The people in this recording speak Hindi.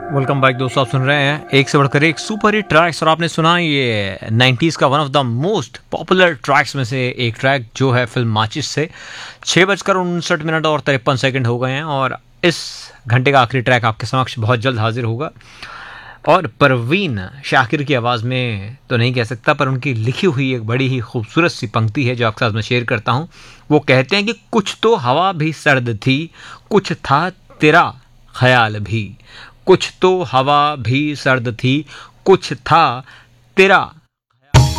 वेलकम बैक दोस्तों, आप सुन रहे हैं एक से बढ़कर एक सुपर हिट ट्रैक्स और आपने सुना ये 90s का one of the most popular tracks में से एक ट्रैक जो है फिल्म माचिस से। 6:59 और 53 हो गए हैं और इस घंटे का आखिरी ट्रैक आपके समक्ष बहुत जल्द हाजिर होगा। और परवीन शाकिर की आवाज़ में तो नहीं कह सकता, पर उनकी लिखी हुई एक बड़ी ही खूबसूरत सी पंक्ति है जो आपके साथ मैं शेयर करता हूँ। वो कहते हैं कि कुछ तो हवा भी सर्द थी, कुछ था तेरा ख्याल भी। कुछ तो हवा भी सर्द थी, कुछ था तेरा